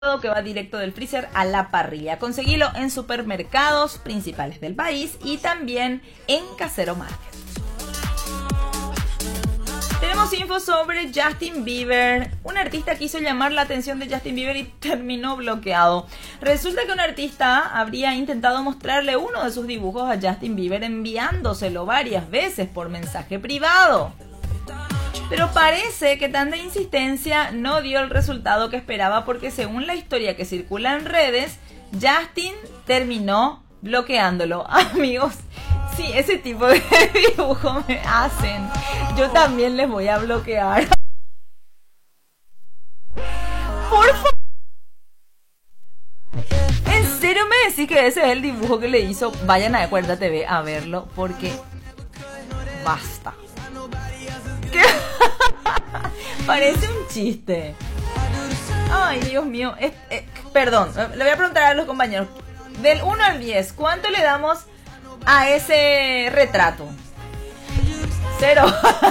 que va directo del freezer a la parrilla. Conseguilo en supermercados principales del país y también en Casero Market. Tenemos info sobre Justin Bieber. Un artista quiso llamar la atención de Justin Bieber y terminó bloqueado. Resulta que un artista habría intentado mostrarle uno de sus dibujos a Justin Bieber enviándoselo varias veces por mensaje privado. Pero parece que tanta insistencia no dio el resultado que esperaba, porque según la historia que circula en redes, Justin terminó bloqueándolo. Amigos, sí, ese tipo de dibujo me hacen. Yo también les voy a bloquear. Por favor. ¿En serio me decís que ese es el dibujo que le hizo? Vayan a Cuerda TV a verlo, porque basta. ¿Qué? Parece un chiste. Ay, Dios mío. Perdón, le voy a preguntar a los compañeros. Del 1 al 10, ¿cuánto le damos a ese retrato? 0.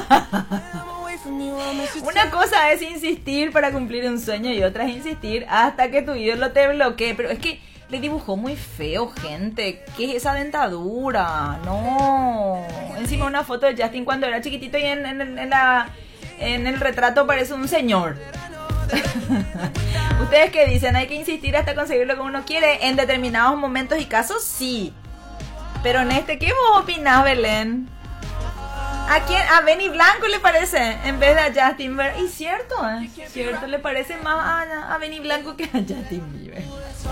Una cosa es insistir para cumplir un sueño y otra es insistir hasta que tu ídolo te bloquee. Pero es que le dibujó muy feo, gente. ¿Qué es esa dentadura? No. Encima una foto de Justin cuando era chiquitito y en el retrato parece un señor. ¿Ustedes qué dicen? ¿Hay que insistir hasta conseguir lo que uno quiere? En determinados momentos y casos, sí. Pero en este, ¿qué vos opinás, Belén? ¿A quién? A Benny Blanco le parece, en vez de a Justin Bieber. Y cierto, cierto, le parece más a Benny Blanco que a Justin Bieber.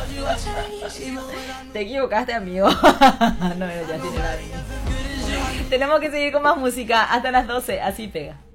Te equivocaste, amigo. No era Justin, era Benny. Tenemos que seguir con más música hasta las 12, así pega.